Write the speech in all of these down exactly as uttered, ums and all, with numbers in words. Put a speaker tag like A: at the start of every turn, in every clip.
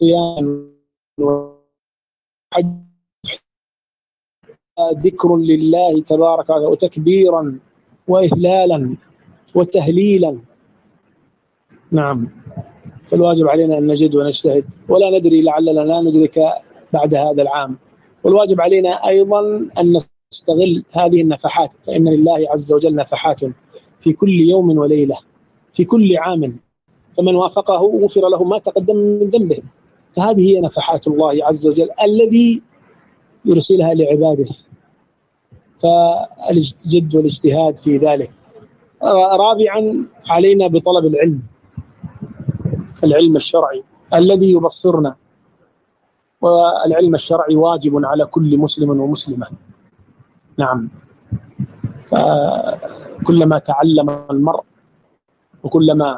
A: صيام وحج ذكر لله تبارك وتعالى وتكبيرا وإهلالا وتهليلا. نعم، فالواجب علينا أن نجد ونجتهد، ولا ندري لعلنا لا ندرك بعد هذا العام. والواجب علينا أيضا أن نستغل هذه النفحات، فإن لله عز وجل نفحات في كل يوم وليلة في كل عام، فمن وافقه غفر له ما تقدم من ذنبه. فهذه هي نفحات الله عز وجل الذي يرسلها لعباده، فالجد والاجتهاد في ذلك. رابعا، علينا بطلب العلم، العلم الشرعي الذي يبصرنا، والعلم الشرعي واجب على كل مسلم ومسلمة. نعم، فكلما تعلم المرء وكلما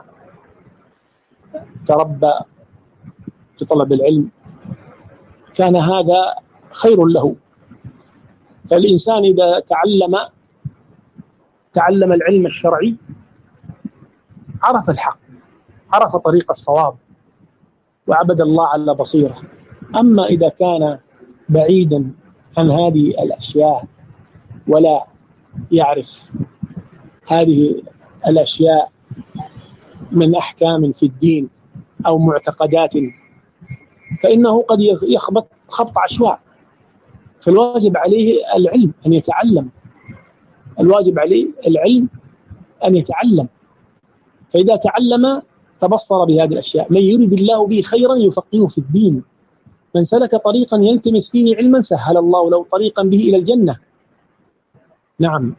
A: تربى بطلب العلم كان هذا خير له. فالإنسان إذا تعلم تعلم العلم الشرعي عرف الحق، عرف طريق الصواب، وعبد الله على بصيرة. أما إذا كان بعيدا عن هذه الأشياء ولا يعرف هذه الأشياء من أحكام في الدين أو معتقدات، فإنه قد يخبط خبط عشواء. فالواجب عليه العلم، أن يتعلم. الواجب عليه العلم أن يتعلم، فإذا تعلم تبصر بهذه الأشياء. من يريد الله به خيرا يفقهه في الدين، من سلك طريقا يلتمس فيه علما سهل الله له طريقا به إلى الجنة. نعم،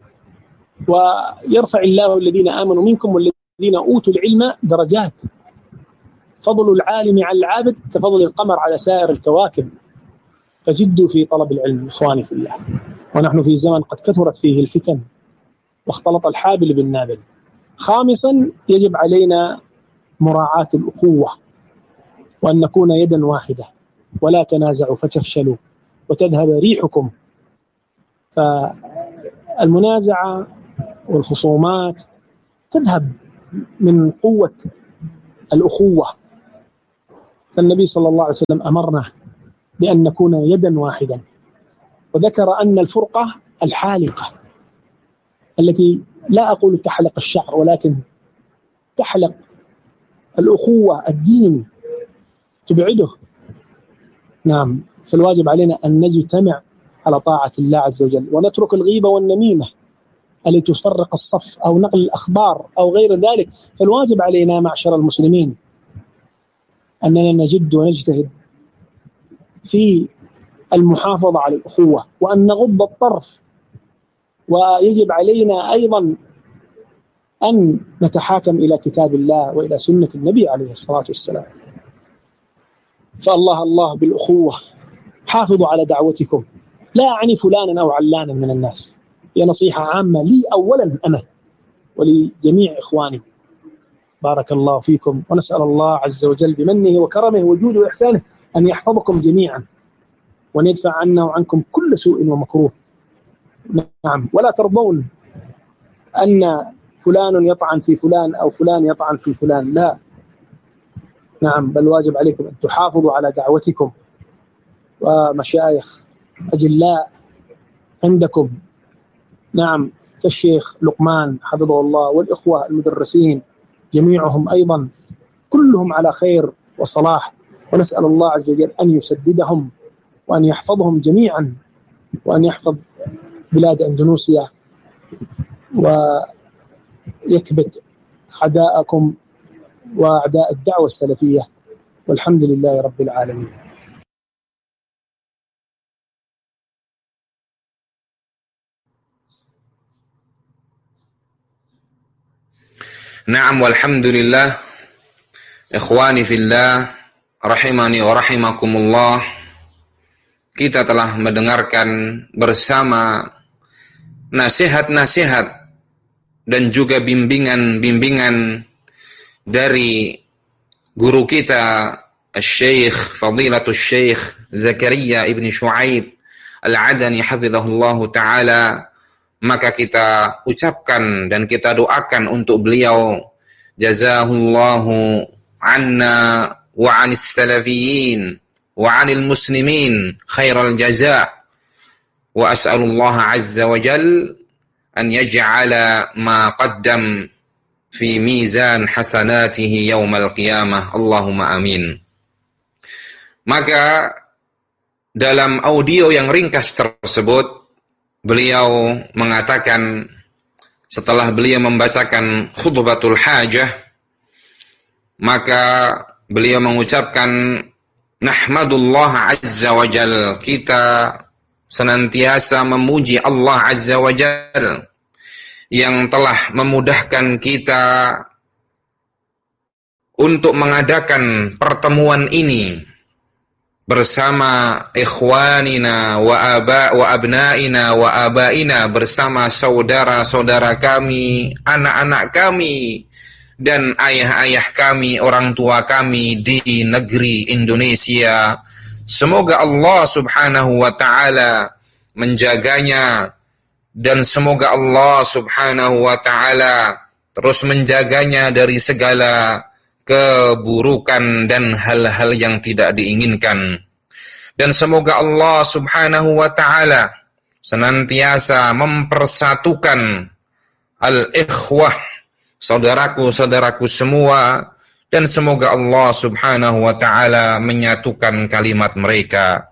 A: ويرفع الله الذين آمنوا منكم والذين أوتوا العلم درجات. فضل العالم على العابد كفضل القمر على سائر الكواكب. فجدوا في طلب العلم إخواني في الله، ونحن في زمن قد كثرت فيه الفتن واختلط الحابل بالنابل. خامسا، يجب علينا مراعاة الأخوة، وأن نكون يدا واحدة، ولا تنازعوا فتفشلوا وتذهب ريحكم. فالمنازعة والخصومات تذهب من قوة الأخوة. فالنبي صلى الله عليه وسلم أمرنا بأن نكون يدا واحدا، وذكر أن الفرقة الحالقة التي لا أقول تحلق الشعر ولكن تحلق الأخوة، الدين تبعده. نعم، فالواجب علينا أن نجتمع على طاعة الله عز وجل، ونترك الغيبة والنميمة التي تفرق الصف أو نقل الأخبار أو غير ذلك. فالواجب علينا معشر المسلمين أننا نجد ونجتهد في المحافظة على الأخوة، وأن نغض الطرف. ويجب علينا أيضا أن نتحاكم إلى كتاب الله وإلى سنة النبي عليه الصلاة والسلام. فالله الله بالأخوة. حافظوا على دعوتكم، لا أعني فلانا أو علانا من الناس، هي نصيحة عامة لي أولا أنا ولجميع إخواني. بارك الله فيكم، ونسأل الله عز وجل بمنه وكرمه وجوده وإحسانه أن يحفظكم جميعا، وأن يدفع عنا وعنكم كل سوء ومكروه. نعم، ولا ترضون أن فلان يطعن في فلان أو فلان يطعن في فلان، لا. نعم، بل واجب عليكم أن تحافظوا على دعوتكم، ومشايخ أجلاء عندكم، نعم، كالشيخ لقمان حفظه الله، والإخوة المدرسين جميعهم أيضا كلهم على خير وصلاح. ونسأل الله عز وجل أن يسددهم وأن يحفظهم جميعا، وأن يحفظ بلاد أندونيسيا، ويكبت أعداءكم وأعداء الدعوة السلفية، والحمد لله رب العالمين.
B: Naam, walhamdulillah. Ikhwani fillah, rahimani wa rahimakumullah. Kita telah mendengarkan bersama nasihat-nasihat dan juga bimbingan-bimbingan dari guru kita Syekh Fadilatul Syekh Zakaria Ibn Shu'aib Al-Adani hafizahullahu ta'ala. Maka kita ucapkan dan kita doakan untuk beliau, jazahullahu anna wa 'anis salafiyyin wa 'anil muslimin khairal jazaa wa as'alullaha 'azza wa jalla an yaj'ala ma qaddam fi mizan hasanatihi yaumal qiyamah. Allahumma amin. Maka dalam audio yang ringkas tersebut beliau mengatakan, setelah beliau membacakan khutbatul hajah, maka beliau mengucapkan nahmadullah azza wa jal, kita senantiasa memuji Allah azza wa jal yang telah memudahkan kita untuk mengadakan pertemuan ini bersama ikhwanina wa aba wa abnaina wa abaina, bersama saudara-saudara kami, anak-anak kami dan ayah-ayah kami, orang tua kami di negeri Indonesia. Semoga Allah Subhanahu wa taala menjaganya dan semoga Allah Subhanahu wa taala terus menjaganya dari segala keburukan dan hal-hal yang tidak diinginkan. Dan semoga Allah Subhanahu wa taala senantiasa mempersatukan al-ikhwah, saudaraku-saudaraku semua, dan semoga Allah Subhanahu wa taala menyatukan kalimat mereka.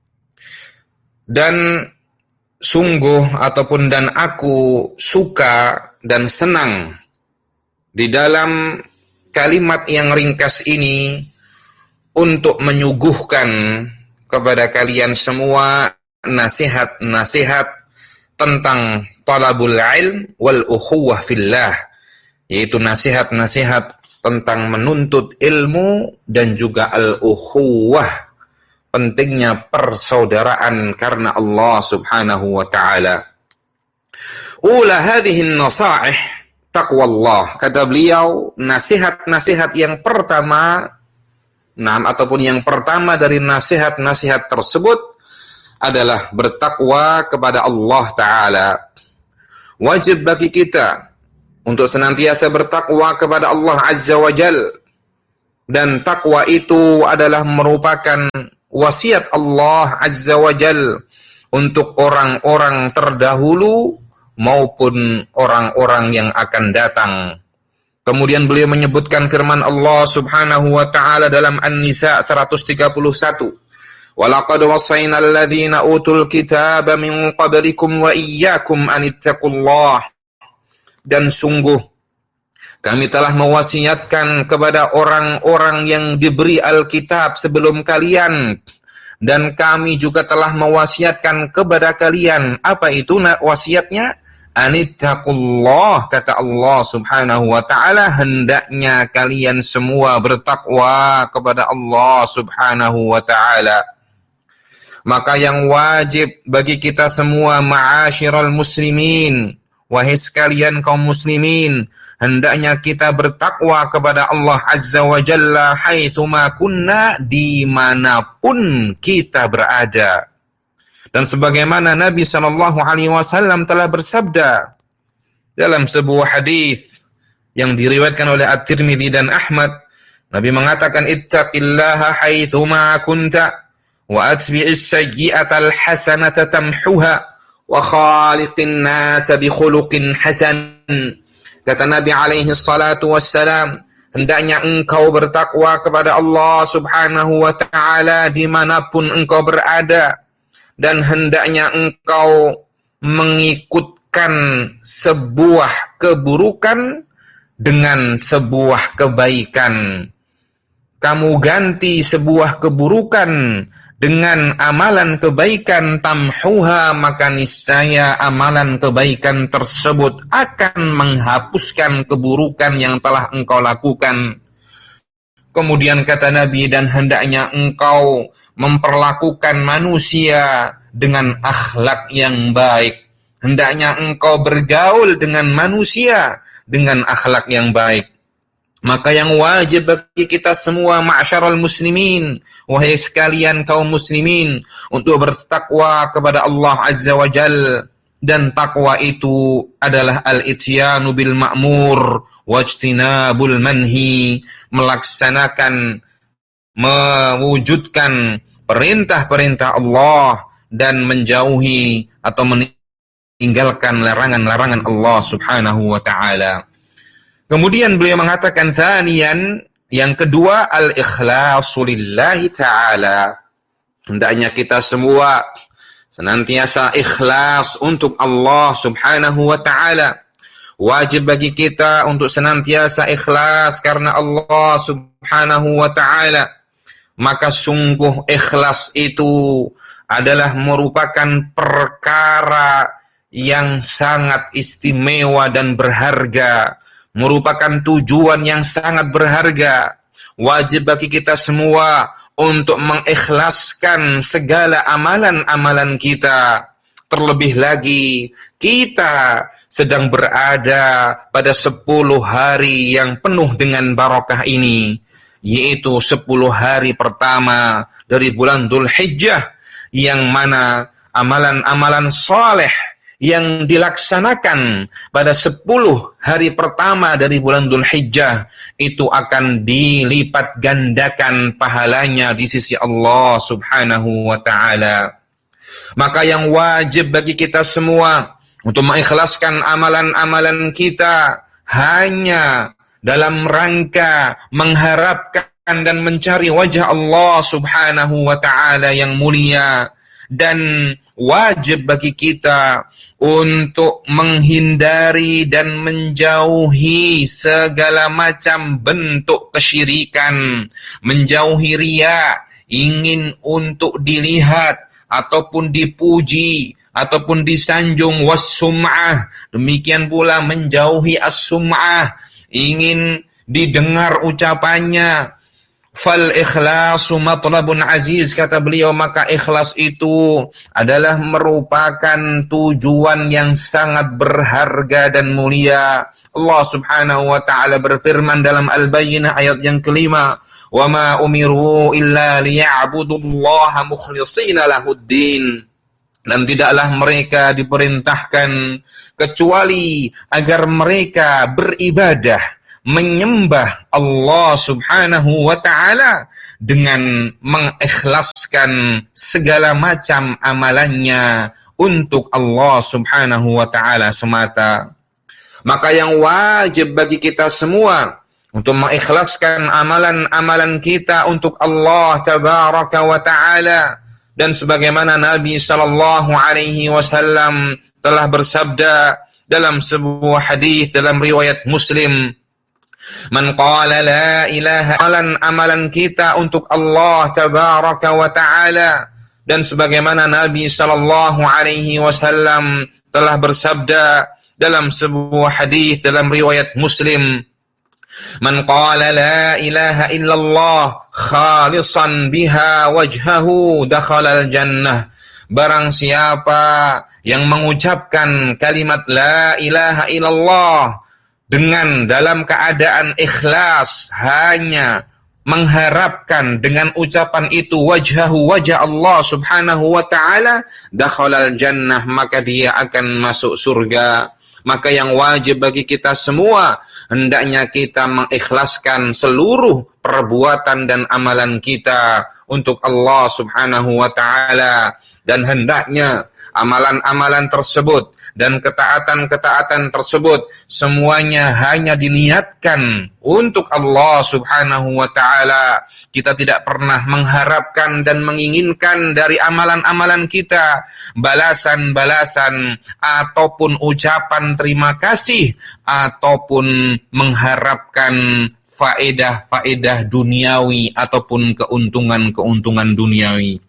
B: Dan sungguh ataupun dan aku suka dan senang di dalam kalimat yang ringkas ini untuk menyuguhkan kepada kalian semua nasihat-nasihat tentang talabul ilm wal ukhuwah fillah, yaitu nasihat-nasihat tentang menuntut ilmu dan juga al-ukhuwah, pentingnya persaudaraan karena Allah Subhanahu wa taala. Ula hadhihi an-nasaih taqwallah, kata beliau, nasihat-nasihat yang pertama, nah, ataupun yang pertama dari nasihat-nasihat tersebut adalah bertakwa kepada Allah Ta'ala. Wajib bagi kita untuk senantiasa bertakwa kepada Allah Azza wa Jal, dan takwa itu adalah merupakan wasiat Allah Azza wa Jal untuk orang-orang terdahulu maupun orang-orang yang akan datang. Kemudian beliau menyebutkan firman Allah Subhanahu wa taala dalam An-Nisa seratus tiga puluh satu. Walaqad wassayna alladhina utul kitaba min qablikum wa iyyakum an ittaqullah. Dan sungguh kami telah mewasiatkan kepada orang-orang yang diberi Alkitab sebelum kalian, dan kami juga telah mewasiatkan kepada kalian. Apa itu wasiatnya? Anittaqullah, kata Allah Subhanahu wa taala, hendaknya kalian semua bertakwa kepada Allah Subhanahu wa taala. Maka yang wajib bagi kita semua, ma'asyiral muslimin, wahai sekalian kaum muslimin, hendaknya kita bertakwa kepada Allah Azza wa Jalla haitsuma kunna, dimanapun kita berada. Dan sebagaimana Nabi sallallahu alaihi wasallam telah bersabda dalam sebuah hadis yang diriwayatkan oleh At-Tirmidzi dan Ahmad, Nabi mengatakan, ittaqillaha haitsuma kunta wa atbi'is sayyi'atal hasanata tamhuha wa khaliqin nasa bi khuluqin hasan. Kata Nabi alaihi salatu wassalam, hendaknya engkau bertakwa kepada Allah Subhanahu wa taala dimanapun engkau berada, dan hendaknya engkau mengikutkan sebuah keburukan dengan sebuah kebaikan. Kamu ganti sebuah keburukan dengan amalan kebaikan, tamhuha, maka niscaya amalan kebaikan tersebut akan menghapuskan keburukan yang telah engkau lakukan. Kemudian kata Nabi, dan hendaknya engkau memperlakukan manusia dengan akhlak yang baik. Hendaknya engkau bergaul dengan manusia dengan akhlak yang baik. Maka yang wajib bagi kita semua, ma'syaral muslimin, wahai sekalian kaum muslimin, untuk bertakwa kepada Allah Azza wa Jal. Dan takwa itu adalah al-ityanu bil ma'mur wajtinabul manhi, melaksanakan mewujudkan perintah-perintah Allah dan menjauhi atau meninggalkan larangan-larangan Allah Subhanahu wa taala. Kemudian beliau mengatakan tsaniyan, yang kedua, al-ikhlasu lillahi ta'ala. Hendaknya kita semua senantiasa ikhlas untuk Allah Subhanahu wa ta'ala. Wajib bagi kita untuk senantiasa ikhlas karena Allah Subhanahu wa ta'ala. Maka sungguh ikhlas itu adalah merupakan perkara yang sangat istimewa dan berharga, merupakan tujuan yang sangat berharga. Wajib bagi kita semua untuk mengikhlaskan segala amalan-amalan kita. Terlebih lagi, kita sedang berada pada sepuluh hari yang penuh dengan barakah ini, yaitu sepuluh hari pertama dari bulan Dzulhijjah, yang mana amalan-amalan saleh yang dilaksanakan pada sepuluh hari pertama dari bulan Dzulhijjah itu akan dilipat gandakan pahalanya di sisi Allah Subhanahu wa ta'ala. Maka yang wajib bagi kita semua untuk mengikhlaskan amalan-amalan kita hanya dalam rangka mengharapkan dan mencari wajah Allah Subhanahu wa ta'ala yang mulia. Dan wajib bagi kita untuk menghindari dan menjauhi segala macam bentuk kesyirikan, menjauhi riya, ingin untuk dilihat ataupun dipuji ataupun disanjung, was-sum'ah, demikian pula menjauhi as-sum'ah, ingin didengar ucapannya. Fal ikhlasu matlabun aziz, kata beliau, maka ikhlas itu adalah merupakan tujuan yang sangat berharga dan mulia. Allah Subhanahu wa ta'ala berfirman dalam Al-Bayyinah ayat yang kelima, wa ma umiru illa liya'budullaha mukhlishina lahuddin. Dan tidaklah mereka diperintahkan kecuali agar mereka beribadah, menyembah Allah Subhanahu wa ta'ala dengan mengikhlaskan segala macam amalannya untuk Allah Subhanahu wa ta'ala semata. Maka yang wajib bagi kita semua untuk mengikhlaskan amalan-amalan kita untuk Allah Tabaraka wa ta'ala. Dan sebagaimana Nabi sallallahu alaihi wasallam telah bersabda dalam sebuah hadis dalam riwayat Muslim, man qala la ilaha, amalan amalan kita untuk Allah Tabaraka wa ta'ala. Dan sebagaimana Nabi sallallahu alaihi wasallam telah bersabda dalam sebuah hadis dalam riwayat Muslim, man qala la ilaha illallah khalisan biha wajhahu dakhalal jannah. Barang siapa yang mengucapkan kalimat la ilaha illallah dengan dalam keadaan ikhlas, hanya mengharapkan dengan ucapan itu wajhahu, wajah Allah Subhanahu wa ta'ala, dakhalal jannah, maka dia akan masuk surga. Maka yang wajib bagi kita semua, hendaknya kita mengikhlaskan seluruh perbuatan dan amalan kita untuk Allah Subhanahu wa ta'ala. Dan hendaknya amalan-amalan tersebut dan ketaatan-ketaatan tersebut semuanya hanya diniatkan untuk Allah Subhanahu wa ta'ala. Kita tidak pernah mengharapkan dan menginginkan dari amalan-amalan kita balasan-balasan ataupun ucapan terima kasih ataupun mengharapkan faedah-faedah duniawi ataupun keuntungan-keuntungan duniawi.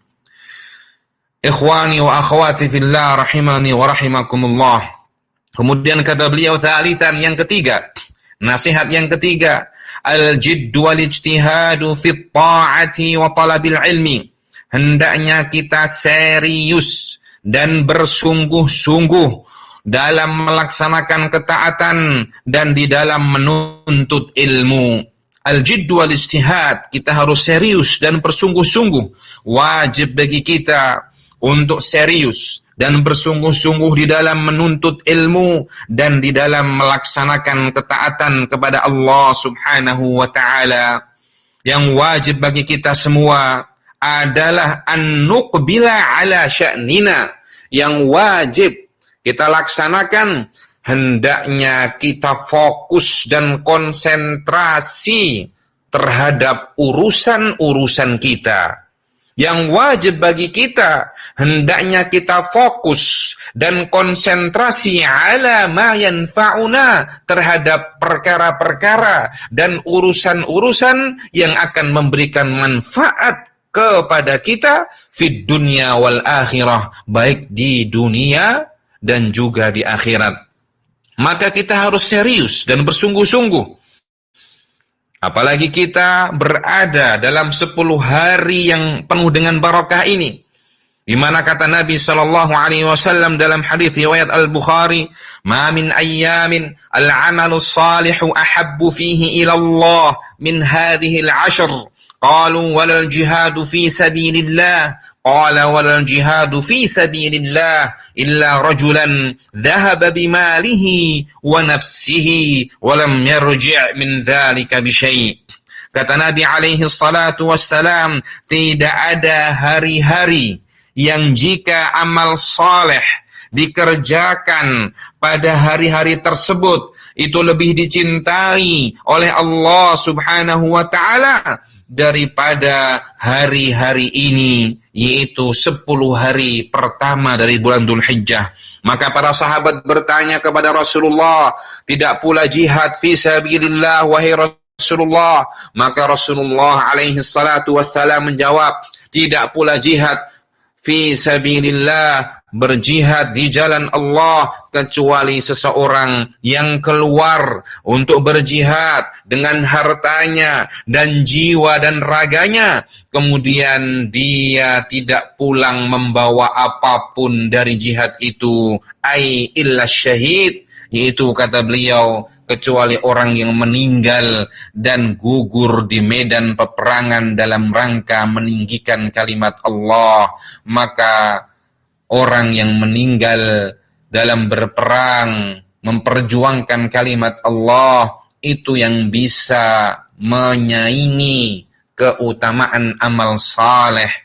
B: Ikhwani wa akhwati fillah rahimani wa rahimakumullah. Kemudian kata beliau tsalitan, yang ketiga, nasihat yang ketiga, al-jiddu wal ijtihadu fit ta'ati wa talabil ilmi. Hendaknya kita serius dan bersungguh-sungguh dalam melaksanakan ketaatan dan di dalam menuntut ilmu. Al-jiddu wal ijtihad, kita harus serius dan bersungguh-sungguh. Wajib bagi kita untuk serius dan bersungguh-sungguh di dalam menuntut ilmu dan di dalam melaksanakan ketaatan kepada Allah Subhanahu wa ta'ala. Yang wajib bagi kita semua adalah an-nuqbila ala sya'nina. Yang wajib kita laksanakan, hendaknya kita fokus dan konsentrasi terhadap urusan-urusan kita. Yang wajib bagi kita, hendaknya kita fokus dan konsentrasi ala ma yanfa'una, terhadap perkara-perkara dan urusan-urusan yang akan memberikan manfaat kepada kita fid dunya wal akhirah, baik di dunia dan juga di akhirat. Maka kita harus serius dan bersungguh-sungguh. Apalagi kita berada dalam sepuluh hari yang penuh dengan barakah ini, di mana kata Nabi sallallahu alaihi wasallam dalam hadis riwayat Al-Bukhari, "Ma min ayyamin al-'amalu salihu ahabbu fihi ila Allah min hadhihi al-'ashr." Qalu walal jihadu fi sabilillah. Qala walal jihadu fi sabilillah illa rajulan dhahaba bimalihi wa nafsihi wa lam yarji' min dhalika bi syai'. Kata Nabi alaihi salatu wassalam, tidak ada hari-hari yang jika amal saleh dikerjakan pada hari-hari tersebut itu lebih dicintai oleh Allah Subhanahu wa taala daripada hari-hari ini, yaitu sepuluh hari pertama dari bulan Dzulhijjah. Maka para sahabat bertanya kepada Rasulullah, tidak pula jihad fi sabilillah wahai Rasulullah? Maka Rasulullah alaihi salatu wassalam menjawab, tidak pula jihad fi sabilillah, berjihad di jalan Allah, kecuali seseorang yang keluar untuk berjihad dengan hartanya dan jiwa dan raganya, kemudian dia tidak pulang membawa apapun dari jihad itu, ai illa syahid, yaitu kata beliau, kecuali orang yang meninggal dan gugur di medan peperangan dalam rangka meninggikan kalimat Allah. Maka orang yang meninggal dalam berperang memperjuangkan kalimat Allah itu yang bisa menyaingi keutamaan amal saleh